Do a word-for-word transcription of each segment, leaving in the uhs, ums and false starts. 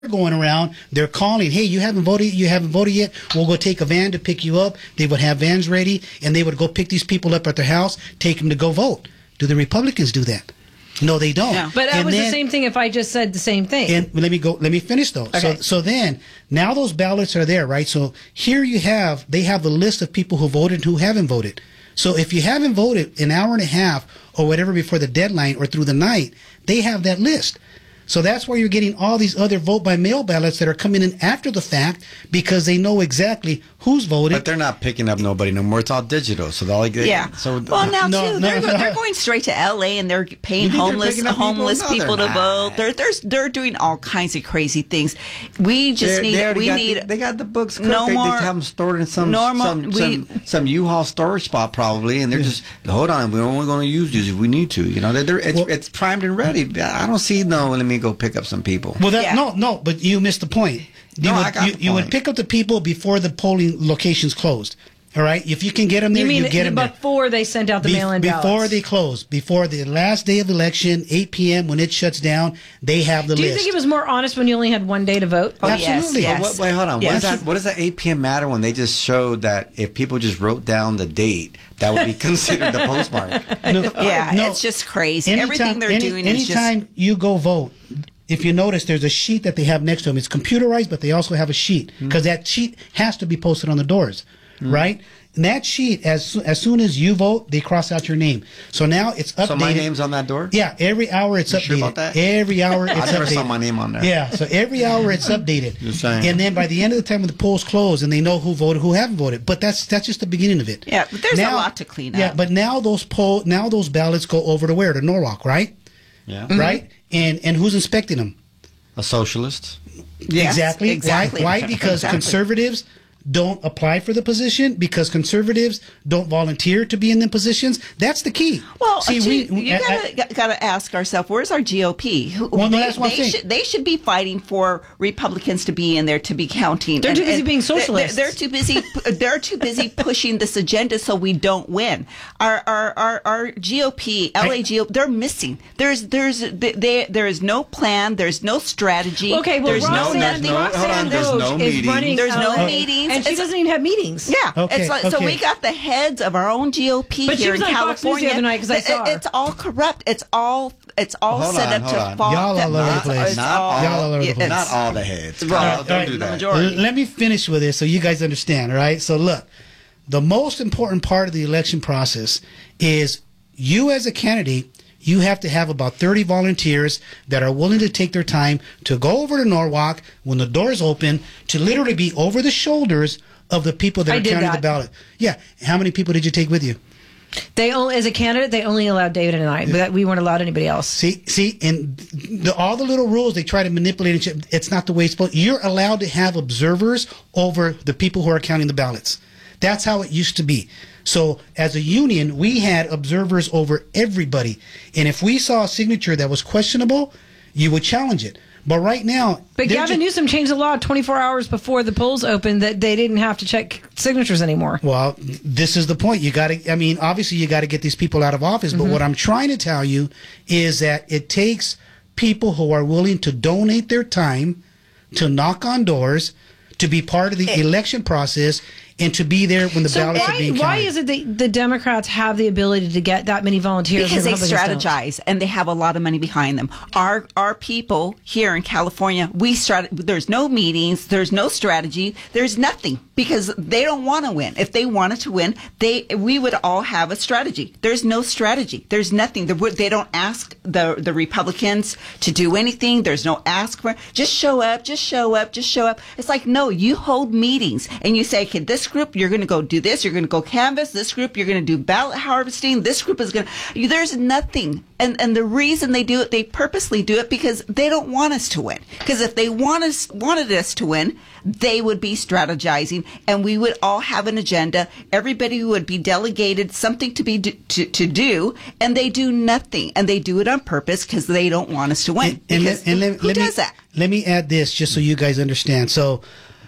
going around, they're calling, hey, you haven't voted, you haven't voted yet, we'll go take a van to pick you up. They would have vans ready, and they would go pick these people up at their house, take them to go vote. Do the Republicans do that? No, they don't. Yeah. But that and was then, the same thing if I just said the same thing. And let me go, let me finish though. Okay. So, so then, now those ballots are there, right? So here you have, they have the list of people who voted and who haven't voted. So if you haven't voted an hour and a half or whatever before the deadline or through the night, they have that list. So that's why you're getting all these other vote by mail ballots that are coming in after the fact because they know exactly who's voted. But they're not picking up nobody no more. It's all digital. So they're like, yeah. So well, now no, too, no, they're, no. they're going straight to L A and they're paying You think they're homeless picking up people? homeless No, people, they're to not. vote. They're they're they're doing all kinds of crazy things. We just They're- need they already we got need the, they got the books cooked. no they, more- they have them stored in some normal- some, we- some some U-Haul storage spot probably, and they're just hold on. We're only going to use these if we need to. You know, they're, they're, it's Well- it's primed and ready. I don't see no. Let me go pick up some people. Well, that, Yeah. no, no, but you missed the point. You, No, would, I got you, the you would point. pick up the people before the polling locations closed. All right? If you can get them there, you you, mean get them there. before they sent out the Be- mail-in before ballots? they close, before the last day of election, eight p.m. when it shuts down, they have the Do you list. think it was more honest when you only had one day to vote? Oh, Absolutely. Yes, But yes. what, wait, hold on. What, Yes. is that, what does that eight p.m. matter when they just showed that if people just wrote down the date, that would be considered the postmark? No, Yeah, no. it's just crazy. Anytime- Everything they're any- doing is just. anytime you go vote, if you notice, there's a sheet that they have next to them. It's computerized, but they also have a sheet because that sheet has to be posted on the doors, right? And that sheet, as soo- as soon as you vote, they cross out your name. So now it's updated. So my name's on that door? Yeah, every hour it's You updated. sure about that? Every hour it's I never updated. saw my name on there. Yeah, so every hour it's updated. Just saying. And then by the end of the time when the polls close and they know who voted, who haven't voted. But that's that's just the beginning of it. Yeah, but there's a lot to clean Yeah, up. but now those poll now those ballots go over to where? To Norwalk, right? Yeah. Right? And and who's inspecting them? A socialist? Yes, exactly. exactly. Why? Why? Because Exactly. conservatives don't apply for the position because conservatives don't volunteer to be in the positions. That's the key. Well, See, gee, we, you I- gotta I- gotta ask ourselves, where's our G O P? Who, Well, no, they, that's what I'm they saying. should they should be fighting for Republicans to be in there to be counting. They're too busy being they're- socialists. They're, they're too busy. They're too busy pushing this agenda so we don't win. Our our our, our G O P, L A G O P, they're missing. There's there's they, there is no plan. There's no strategy. Okay, well, there's Roxanne, no there's no- Roxanne hold on, there's no Roach is meetings. running There's no L A, meetings. and she It's- doesn't even have meetings. Yeah, Okay, it's like, so okay. we got the heads of our own G O P But she here was in on Fox News the California. other night 'cause I It- saw her. It's all corrupt. It's all it's all Hold set on, up hold to on. fall. Y'all all over the It's- place. it's Not all- all- Y'all all over the it's- place. Not all the heads. Right. Kyle, All don't right, do the that. majority. L- Let me finish with this so you guys understand, all right? So look, the most important part of the election process is you as a candidate, you have to have about thirty volunteers that are willing to take their time to go over to Norwalk when the doors open to literally be over the shoulders of the people that I are did counting that. the ballot. Yeah. How many people did you take with you? They only, as a candidate, they only allowed David and I, but that we weren't allowed anybody else. See, see, and the, all the little rules they try to manipulate. And shit, it's not the way it's supposed. You're allowed to have observers over the people who are counting the ballots. That's how it used to be. So, as a union, we had observers over everybody, and if we saw a signature that was questionable, you would challenge it. But right now, But they're Gavin ju- Newsom changed the law twenty-four hours before the polls opened that they didn't have to check signatures anymore. Well, this is the point. You got to, I mean, obviously you got to get these people out of office. But what I'm trying to tell you is that it takes people who are willing to donate their time, to knock on doors, to be part of the election process, and to be there when the So ballots are why, being counted. why is it that the Democrats have the ability to get that many volunteers? Because they and Republicans don't? strategize and they have a lot of money behind them. Our our people here in California, we strat- There's no meetings, there's no strategy, there's nothing because they don't want to win. If they wanted to win, they we would all have a strategy. There's no strategy. There's nothing. They would- They don't ask the the Republicans to do anything. There's no ask for. Just show up. Just show up. Just show up. It's like no. You hold meetings and you say, okay, this group you're going to go do this. You're going to go canvass. This group you're going to do ballot harvesting. This group is going to. There's nothing. And and the reason they do it, they purposely do it because they don't want us to win. Because if they want us wanted us to win, they would be strategizing, and we would all have an agenda. Everybody would be delegated something to be do, to to do, and they do nothing, and they do it on purpose because they don't want us to win. And, and, Because let, and let, who let does me, that? Let me add this just so you guys understand. So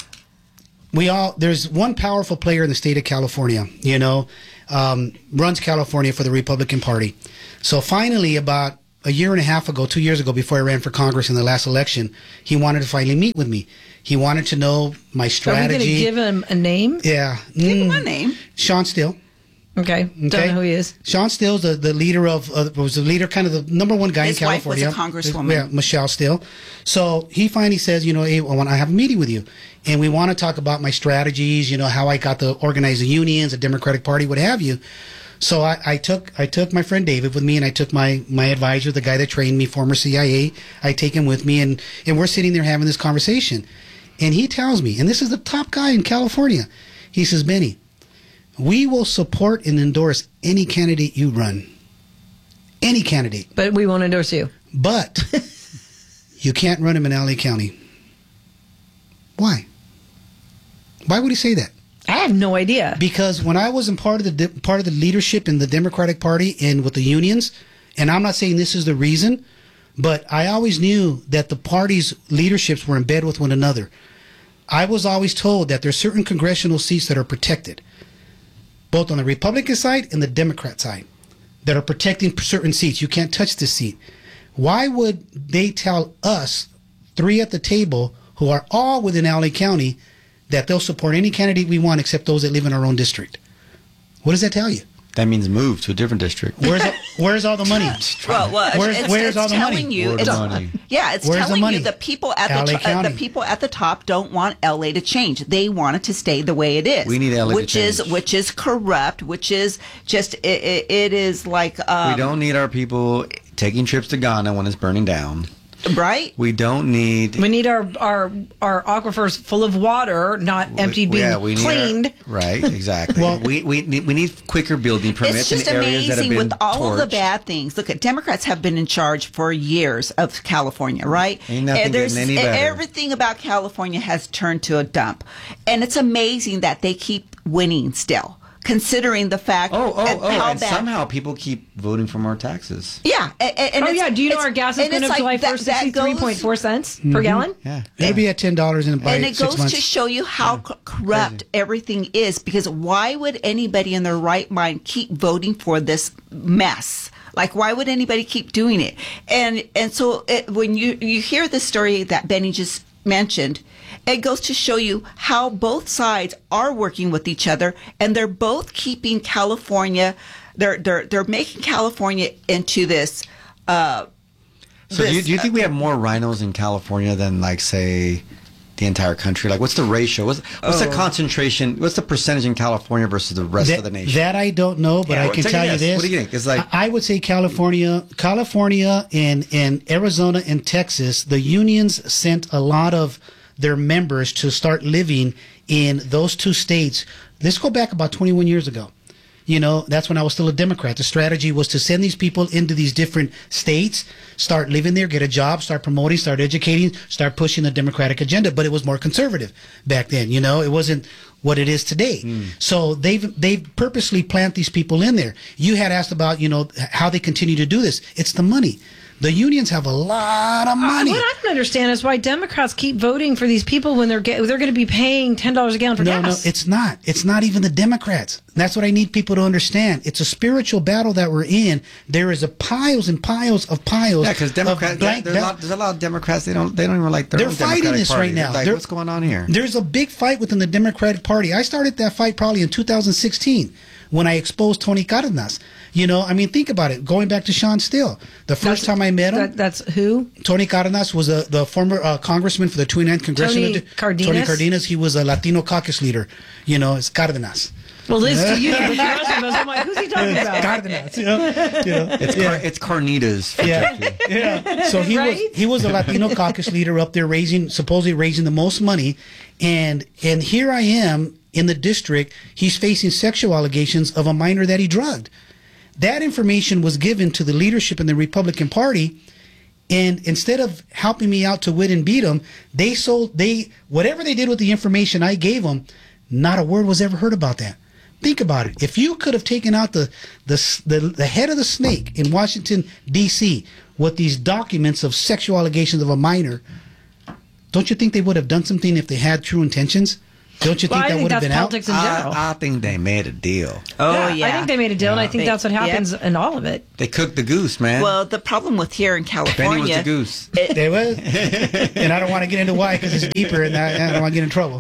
we all there's one powerful player in the state of California, you know, um, runs California for the Republican Party. So finally, about a year and a half ago, two years ago, before I ran for Congress in the last election, he wanted to finally meet with me. He wanted to know my strategy. Are we going to give him a name? Yeah. Give him Mm. a name. Sean Steele. Okay. Don't Okay. know who he is. Sean Steele's the, the leader of, uh, was the leader, kind of the number one guy His in wife was California. a congresswoman. Yeah, Michelle Steele. So he finally says, you know, hey, I want to have a meeting with you. And we want to talk about my strategies, you know, how I got to organize the unions, the Democratic Party, what have you. So I, I took I took my friend David with me, and I took my, my advisor, the guy that trained me, former C I A. I take him with me, and, and we're sitting there having this conversation. And he tells me, and this is the top guy in California, he says, Benny, we will support and endorse any candidate you run. Any candidate. But we won't endorse you. But you can't run him in L A County. Why? Why would he say that? I have no idea. Because when I was in part of the de- part of the leadership in the Democratic Party and with the unions, and I'm not saying this is the reason, but I always knew that the party's leaderships were in bed with one another. I was always told that there's certain congressional seats that are protected, both on the Republican side and the Democrat side, that are protecting certain seats. You can't touch this seat. Why would they tell us, three at the table, who are all within L A County, that they'll support any candidate we want except those that live in our own district? What does that tell you? That means move to a different district. Where's where's all the money? Well, well Where's- it's, where's it's all the telling money? You, Where's it's, the money? Yeah, it's Where's the telling money? you the people at L A the to- uh, the County. people at the top don't want L A to change. They want it to stay the way it is. We need L A to which is change. which is corrupt. Which is just it, it, it is like um, we don't need our people taking trips to Ghana when it's burning down. right. We don't need. We need our, our our aquifers full of water, not emptied, being yeah, we need our- cleaned. right, exactly. Well- we, we, need, we need quicker building permits It's just in areas that have amazing been with all of the torched. bad things. Look, at Democrats have been in charge for years of California, right? Ain't nothing And there's getting any better. everything about California has turned to a dump, and it's amazing that they keep winning still, considering the fact. Oh, oh, and oh, how and bad- somehow people keep voting for more taxes. Yeah, and, and Oh, it's- yeah. Do you know it's- our gas has and been it's up July like that- first, that sixty-three point four cents per gallon? Yeah. It'll be at ten dollars in by And it six goes months. to show you how c- corrupt everything is, because why would anybody in their right mind keep voting for this mess? Like, why would anybody keep doing it? And and so it, when you, you hear the story that Benny just mentioned, it goes to show you how both sides are working with each other, and they're both keeping California, they're they're they're making California into this. Uh, So do you, this, do you think we have more rhinos in California than, like, say, the entire country? Like, what's the ratio? What's, what's the concentration? What's the percentage in California versus the rest that, of the nation? that I don't know, but Yeah, I well, can take a tell you guess. this. What do you think? It's like- I, I would say California, California, and and Arizona and Texas. The unions sent a lot of their members to start living in those two states. Let's go back about twenty-one years ago. You know, that's when I was still a Democrat. The strategy was to send these people into these different states, start living there, get a job, start promoting, start educating, start pushing the Democratic agenda. But it was more conservative back then. You know, it wasn't what it is today. Mm. So they've they've purposely plant these people in there. You had asked about, you know, how they continue to do this. It's the money. The unions have a lot of money. Uh, what I don't understand is why Democrats keep voting for these people when they're get, they're going to be paying ten dollars a gallon for No, gas. no, it's not. It's not even the Democrats. That's what I need people to understand. It's a spiritual battle that we're in. There is a piles and piles of piles. Yeah, because of Democrats, blank there's, a ba- lot, there's a lot of Democrats. They don't, they don't even like their They're own fighting Democratic this Party. right now. Like, They're- what's going on here? There's a big fight within the Democratic Party. I started that fight probably in two thousand sixteen when I exposed Tony Cardenas. You know, I mean, think about it. Going back to Sean Steele, the first That's- time I met him, That, that's who? Tony Cardenas was a, the former uh, congressman for the twenty-ninth Congressional Tony Di- Cardenas? Tony Cardenas. He was a Latino caucus leader. You know, it's Cardenas. Well, Liz, to you, but the rest of us, I'm like, who's he talking about? Cardenas. You know, you know. It's, car, it's carnitas. for Yeah, Jeffy. yeah. So he Right? was he was a Latino caucus leader up there, raising supposedly raising the most money, and and here I am in the district. He's facing sexual allegations of a minor that he drugged. That information was given to the leadership in the Republican Party, and instead of helping me out to win and beat them, they sold they whatever they did with the information I gave them. Not a word was ever heard about that. Think about it. If you could have taken out the the the, the head of the snake in Washington D C with these documents of sexual allegations of a minor, don't you think they would have done something if they had true intentions? Don't you think Well, I that think would have that's been out? politics in general. I, I think they made a deal. Oh yeah, I think they made a deal, and I think They- that's what happens yeah. in all of it. They cooked the goose, man. Well, the problem with here in Benny was California, the goose. it- There was, and I don't want to get into why because it's deeper, and I, I don't want to get in trouble.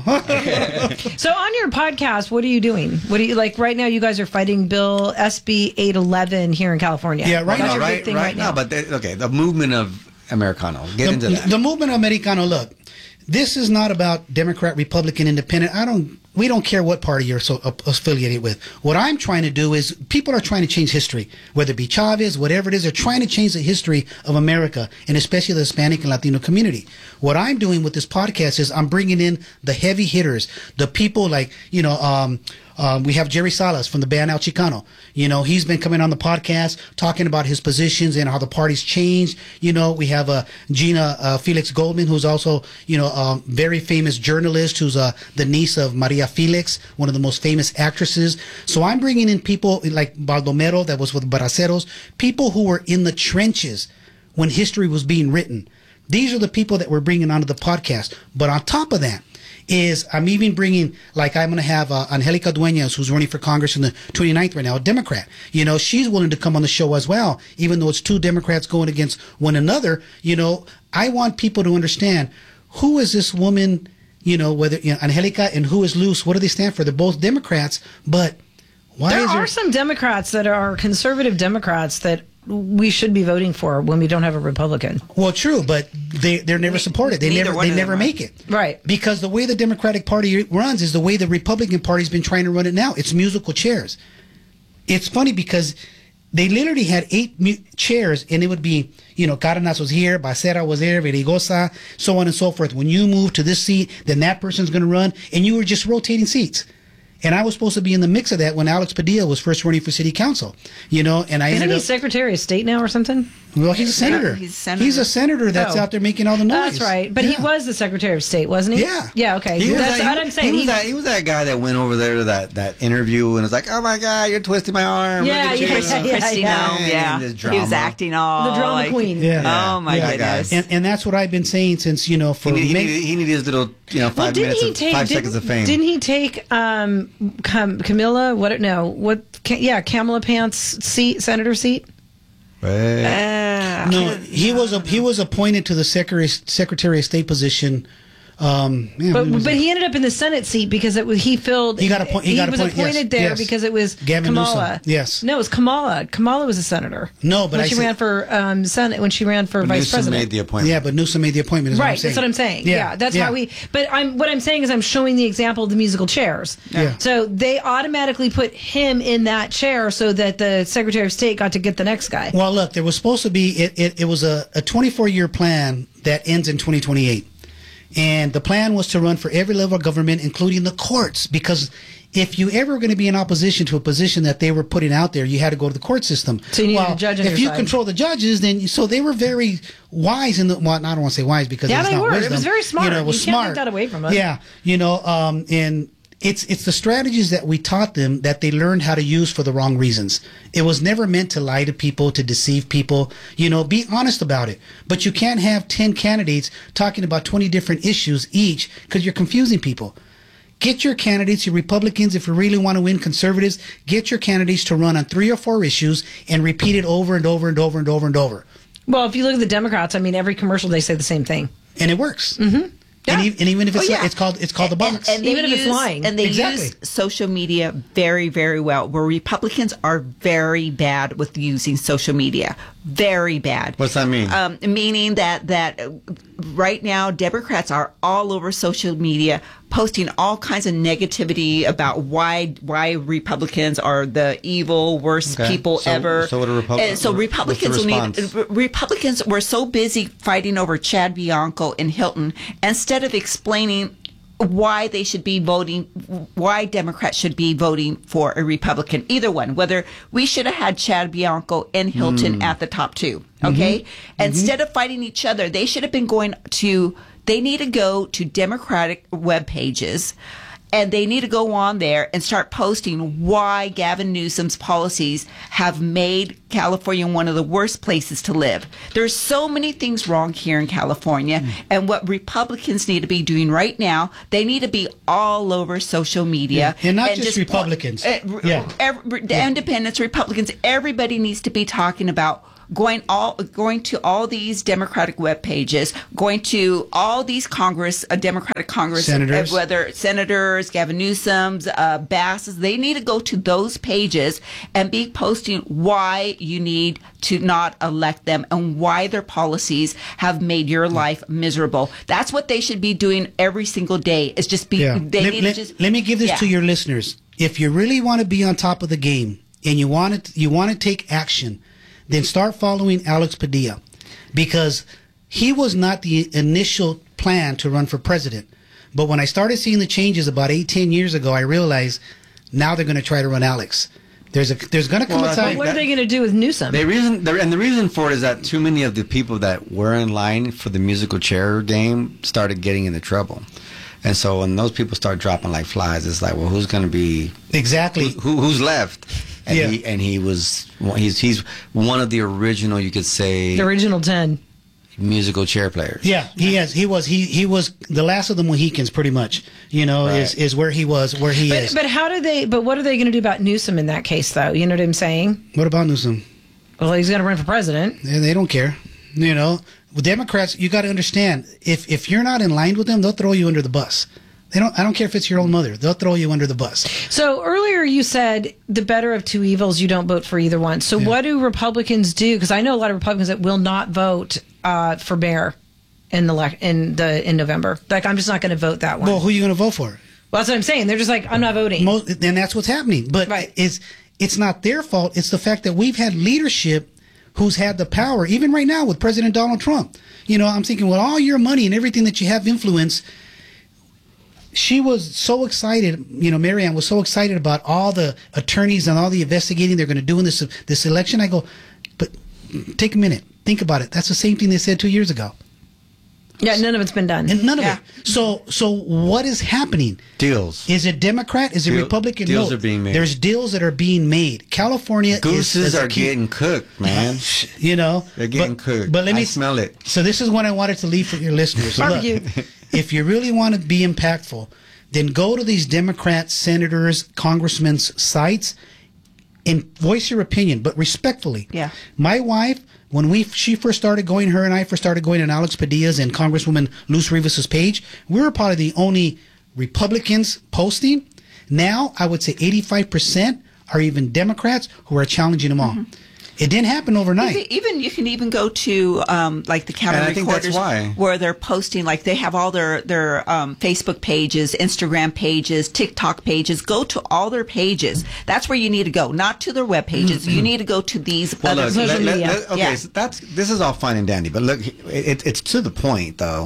So on your podcast, what are you doing? What do you like right now? You guys are fighting Bill S B eight eleven here in California. Yeah, right That's now, your right, big thing right, right, now. now. But they, okay, the movement of Americano. Get into the, that. the movement Americano. Look, this is not about Democrat, Republican, Independent. I don't. We don't care what party you're so uh, affiliated with. What I'm trying to do is people are trying to change history, whether it be Chavez, whatever it is. They're trying to change the history of America, and especially the Hispanic and Latino community. What I'm doing with this podcast is I'm bringing in the heavy hitters, the people like you know. Um, Um, we have Jerry Salas from the band El Chicano. You know, he's been coming on the podcast talking about his positions and how the party's changed. You know, we have uh, Gina uh, Felix Goldman, who's also, you know, a um, very famous journalist who's uh, the niece of Maria Felix, one of the most famous actresses. So I'm bringing in people like Baldomero, that was with Braceros, people who were in the trenches when history was being written. These are the people that we're bringing onto the podcast. But on top of that, is I'm even bringing, like I'm going to have uh, Angelica Dueñas, who's running for Congress in the twenty-ninth right now, a Democrat. You know, she's willing to come on the show as well, even though it's two Democrats going against one another. You know, I want people to understand who is this woman, you know, whether you know, Angelica and who is Luz, what do they stand for? They're both Democrats, but why There is there... are some Democrats that are conservative Democrats that we should be voting for when we don't have a Republican. Well, true, but they they're never supported. They Neither never one they of them never are. make it. Right. Because the way the Democratic Party runs is the way the Republican Party's been trying to run it now. It's musical chairs. It's funny because they literally had eight mu- chairs, and it would be, you know, Cárdenas was here, Becerra was there, Verigosa, so on and so forth. When you move to this seat, then that person's going to run, and you were just rotating seats. And I was supposed to be in the mix of that when Alex Padilla was first running for city council, you know, and I Isn't ended he up... Secretary of State now or something? Well, he's a senator. he's a senator. He's a senator that's Oh. out there making all the noise. That's right. But he Yeah. was the Secretary of State, wasn't he? Yeah. Yeah, okay. He was, That's that, what he, I'm saying. he, was He- that, he was that guy that went over there to that, that interview and was like, "Oh my God, you're twisting my arm." Yeah, Look at you." yeah, Christy, yeah, Christy, yeah. no, yeah. And this He drama. was acting all the drama like, queen. Yeah. Oh my Yeah, goodness. guys. And, and that's what I've been saying since, you know, for He, need, he, May- needed, he needed his little, you know, Well, five didn't minutes, he of, take five didn't, seconds of fame. Didn't he take um, Cam, Camilla? What? No, what? Ca- yeah, Kamala Pants seat, senator seat. Right. Uh, No, he was a, he was appointed to the Secretary Secretary of State position. Um, man, But when was but it? he ended up in the Senate seat because it was he filled. He got appoint- he got was appoint- appointed yes, there yes. because it was Gavin Kamala. Newsom, yes. No, it was Kamala. Kamala was a senator. No, but when I she said- ran for um, Senate, when she ran for But vice Newsom president. made the appointment. yeah, but Newsom made the appointment. Is Right, what I'm saying. that's what I'm saying. Yeah, that's how we. But I'm what I'm saying is I'm showing the example of the musical chairs. Yeah. So they automatically put him in that chair so that the Secretary of State got to get the next guy. Well, look, there was supposed to be it. It, it was a, a twenty-four year plan that ends in twenty twenty-eight, and the plan was to run for every level of government, including the courts, because if you ever were going to be in opposition to a position that they were putting out there, you had to go to the court system. So you needed well, a judge on if your you side. control the judges, then you, so they were very wise in the. Well, I don't want to say wise because Yeah, it's they not were. It wisdom. was very smart. You know, it was You can't smart. take that away from us. Yeah, you know, um, and it's it's the strategies that we taught them that they learned how to use for the wrong reasons. It was never meant to lie to people, to deceive people. You know, be honest about it. But you can't have ten candidates talking about twenty different issues each because you're confusing people. Get your candidates, your Republicans, if you really want to win, conservatives, get your candidates to run on three or four issues and repeat it over and over and over and over and over. Well, if you look at the Democrats, I mean, every commercial they say the same thing. And it works. Mm-hmm. Yeah. And, e- and even if it's Oh, yeah. like, it's called it's called the box. And, and they Even if it's use, lying. And they Exactly. use social media very, very well, where Republicans are very bad with using social media. Very bad. What's that mean? Um, meaning that, that uh, right now, Democrats are all over social media posting all kinds of negativity about why why Republicans are the evil, worst Okay. people So- ever. so what are Repub- And so what's the Republicans will need, response? Re- Republicans were so busy fighting over Chad Bianco and Hilton instead of explaining why they should be voting, why Democrats should be voting for a Republican, either one, whether we should have had Chad Bianco and Hilton Mm. at the top two. Okay. Mm-hmm. Instead of fighting each other, they should have been going to, they need to go to Democratic web pages And they need to go on there and start posting why Gavin Newsom's policies have made California one of the worst places to live. There's so many things wrong here in California. Mm. And what Republicans need to be doing right now, they need to be all over social media. Yeah. And not and just, just Republicans. Po- uh, yeah. every, the yeah. independents, Republicans, everybody needs to be talking about going all going to all these Democratic web pages, going to all these Congress, uh, Democratic Congress, senators. Uh, whether senators, Gavin Newsom's, uh, Bass's, they need to go to those pages and be posting why you need to not elect them and why their policies have made your life miserable. That's what they should be doing every single day. Is just be. Yeah. They let, need let, to just. Let me give this yeah. to your listeners. If you really want to be on top of the game and you want to, you want to take action, then start following Alex Padilla, because he was not the initial plan to run for president. But when I started seeing the changes about eight, ten years ago, I realized now they're going to try to run Alex. There's a there's going to come well, a time. What are they going to do with Newsom? The reason, and the reason for it is that too many of the people that were in line for the musical chair game started getting into trouble. And so when those people start dropping like flies, it's like, well, who's going to be Exactly. Who, who's left? And Yeah. he and he was he's he's one of the original, you could say, The original ten. musical chair players. Yeah, he has. He was. He he was the last of the Mohicans, pretty much. You know, Right. is is where he was, where he But, is. but how do they? But what are they going to do about Newsom in that case, though? You know what I'm saying? What about Newsom? Well, he's going to run for president. They, they don't care. You know, with Democrats, you got to understand, if if you're not in line with them, they'll throw you under the bus. They don't. I don't care if it's your own mother. They'll throw you under the bus. So earlier you said the better of two evils. You don't vote for either one. So Yeah. what do Republicans do? Because I know a lot of Republicans that will not vote uh, for mayor in the le- in the in November. Like, I'm just not going to vote that one. Well, Well, who are you going to vote for? that's what I'm saying. They're just like, I'm not voting. Most, and that's what's happening. But Right. it's it's not their fault. It's the fact that we've had leadership who's had the power, even right now with President Donald Trump. You know, I'm thinking, with all your money and everything that you have influence, she was so excited. You know, Marianne was so excited about all the attorneys and all the investigating they're going to do in this this election. I go, but take a minute, think about it. That's the same thing they said two years ago. Yeah, none of it's been done. And none of Yeah. it. So, so what is happening? Deals. Is it Democrat? Is it Deal- Republican? deals No. are being made. There's deals that are being made. California Gooses is, is a are key- getting cooked, man. You know, They're getting but, cooked. But let me I smell it. So this is what I wanted to leave for your listeners. So Barbecue. look, if you really want to be impactful, then go to these Democrat senators, congressmen's sites, and voice your opinion, but respectfully. Yeah. My wife, when we she first started going, her and I first started going on Alex Padilla's and Congresswoman Luz Rivas's page, we were probably the only Republicans posting. Now, I would say eighty-five percent are even Democrats who are challenging them all. Mm-hmm. It didn't happen overnight. Even, even you can even go to um, like the county And I think that's recorders why. where they're posting, like they have all their their um, Facebook pages, Instagram pages, TikTok pages. Go to all their pages. That's where you need to go, not to their web pages. You need to go to these Well, other look, social let- let- media. let- okay, Yeah. so that's this is all fine and dandy, but look, it, it's to the point though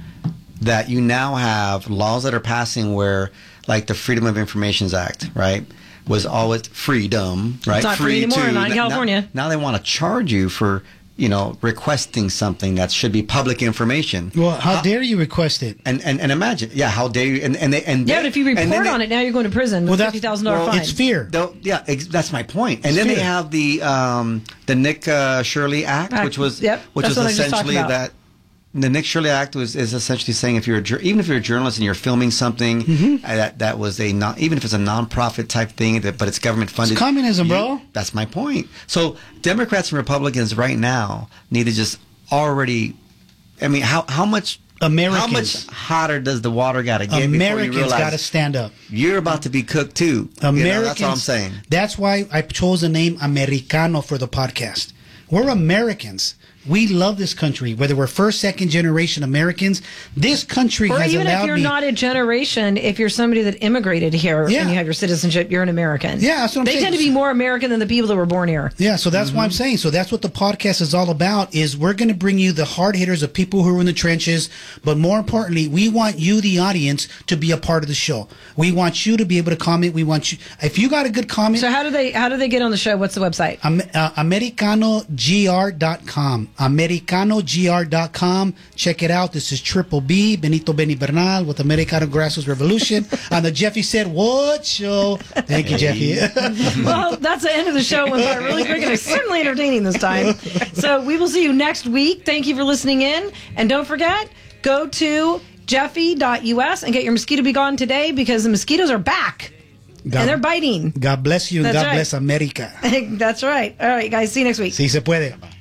that you now have laws that are passing where, like the Freedom of Information Act, right, was always freedom, right? It's not free anymore, not in now- California. Now, they want to charge you for, you know, requesting something that should be public information. Well, how dare you request it? And, and and imagine, yeah, how dare you? And and they and Yeah, they- but if you and then report they- on it, now you're going to prison Well, with that's- fifty thousand dollars well, fine. it's fear. They'll- yeah, ex- that's my point. And It's then they fear. have the um, the Nick uh, Shirley Act, Act, which was yep, which that's was what I just talked essentially about. that. The Nick Shirley Act was is essentially saying if you're a, jour- even if you're a journalist and you're filming something Mm-hmm. uh, that that was a non, even if it's a nonprofit type thing, that, but it's government funded. It's communism, you- bro. That's my point. So Democrats and Republicans right now need to just already. I mean, how how much Americans. how much hotter does the water got to get before you Americans realize got to stand up. you're about to be cooked too? You know, Americans. that's all I'm saying. That's why I chose the name Americano for the podcast. We're Americans. We love this country, whether we're first, second generation Americans. This country Or has even allowed if you're me. not a generation, if you're somebody that immigrated here Yeah. and you have your citizenship, you're an American. Yeah, that's what I'm they saying. tend to be more American than the people that were born here. Yeah, so that's why I'm saying. So that's what the podcast is all about. Is we're going to bring you the hard hitters of people who are in the trenches, but more importantly, we want you, the audience, to be a part of the show. We want you to be able to comment. We want you. If you got a good comment, So how do they how do they get on the show? What's the website? Am- uh, americano g r dot com. americano g r dot com. Check it out. This is Triple B, Benito Benny Bernal with Americano Grassroots Revolution on the Jeffy Said What show. Thank you, Jeffy. Well, that's the end of the show. Went by really quick and certainly entertaining this time. So we will see you next week. Thank you for listening in. And don't forget, go to jeffy dot u s and get your mosquito be gone today because the mosquitoes are back. God, and they're biting. God bless you and That's God right. bless America. That's right. All right, guys. See you next week. Sí se puede.